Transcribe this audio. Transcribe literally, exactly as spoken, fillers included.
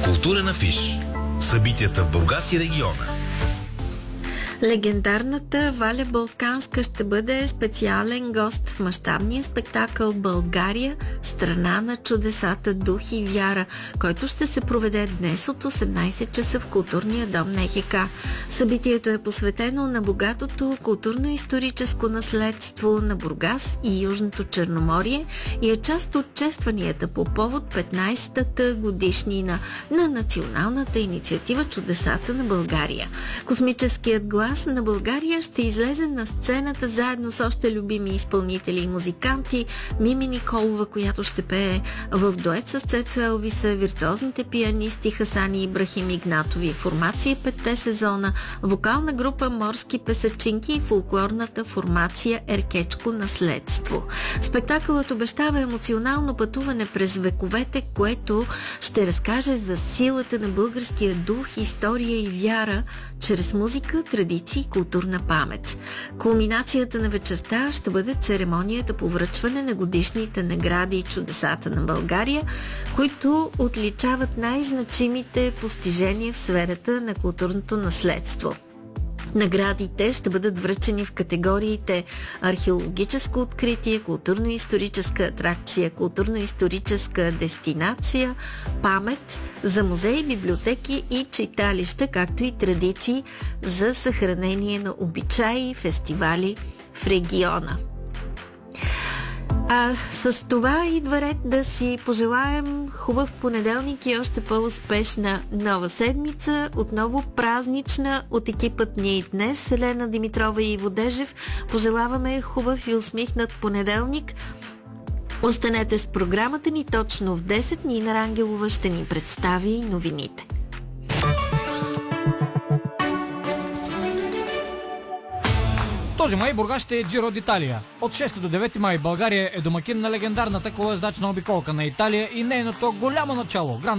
Културен афиш. Събитията в Бургас и региона. Легендарната Валя Балканска ще бъде специален гост в мащабния спектакъл България – страна на чудесата, дух и вяра, който ще се проведе днес от осемнайсет часа в Културния дом на ЕХК. Събитието е посветено на богатото културно-историческо наследство на Бургас и Южното Черноморие и е част от честванията по повод петнайсетата годишнина на националната инициатива Чудесата на България. Космическият глас на България ще излезе на сцената заедно с още любими изпълнители и музиканти. Мими Николова, която ще пее в дует с Цецо Елвиса, виртуозните пианисти Хасан и Ибрахим Игнатови, формация Петте сезона, вокална група Морски песачинки и фолклорната формация Еркечко наследство. Спектакълът обещава емоционално пътуване през вековете, което ще разкаже за силата на българския дух, история и вяра чрез музика, традиции и културна памет. Кулминацията на вечерта ще бъде церемонията по връчване на годишните награди и Чудесата на България, които отличават най-значимите постижения в сферата на културното наследство. Наградите ще бъдат връчени в категориите археологическо откритие, културно-историческа атракция, културно-историческа дестинация, памет за музеи, библиотеки и читалища, както и традиции за съхранение на обичаи и фестивали в региона. А с това идва ред да си пожелаем хубав понеделник и още по-успешна нова седмица, отново празнична от екипът ни и днес, Елена Димитрова и Иво Дежев. Пожелаваме хубав и усмихнат понеделник. Останете с програмата ни точно в десет. Нина Рангелова ще ни представи новините. Този май Бургас ще е Джиро d'Italia. От шести до девети май България е домакин на легендарната колоездачна обиколка на Италия и нейното голямо начало.